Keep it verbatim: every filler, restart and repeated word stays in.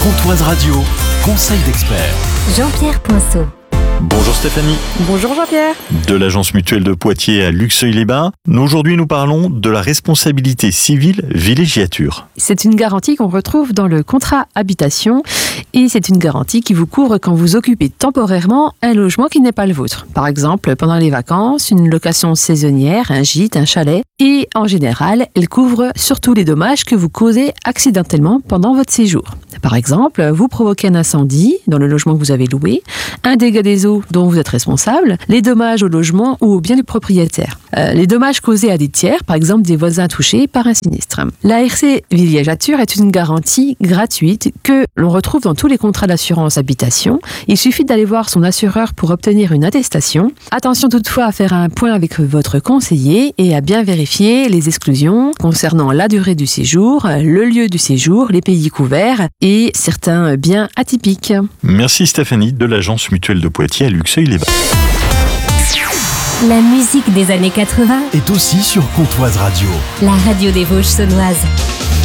Pontoise Radio, conseil d'expert. Jean-Pierre Poinceau. Bonjour Stéphanie. Bonjour Jean-Pierre. De l'Agence Mutuelle de Poitiers à Luxeuil-les-Bains. Nous, aujourd'hui, nous parlons de la responsabilité civile villégiature. C'est une garantie qu'on retrouve dans le contrat habitation et c'est une garantie qui vous couvre quand vous occupez temporairement un logement qui n'est pas le vôtre. Par exemple, pendant les vacances, une location saisonnière, un gîte, un chalet. Et en général, elle couvre surtout les dommages que vous causez accidentellement pendant votre séjour. Par exemple, vous provoquez un incendie dans le logement que vous avez loué, un dégât des eaux dont vous êtes responsable, les dommages au logement ou au bien du propriétaire. Euh, les dommages causés à des tiers, par exemple des voisins touchés par un sinistre. La R C Villégiature est une garantie gratuite que l'on retrouve dans tous les contrats d'assurance habitation. Il suffit d'aller voir son assureur pour obtenir une attestation. Attention toutefois à faire un point avec votre conseiller et à bien vérifier les exclusions concernant la durée du séjour, le lieu du séjour, les pays couverts et certains biens atypiques. Merci Stéphanie de l'Agence Mutuelle de Poitiers à Luxeuil-les-Bains. La musique des années quatre-vingts, Est aussi sur Pontoise Radio. la radio des Vosges saunoises.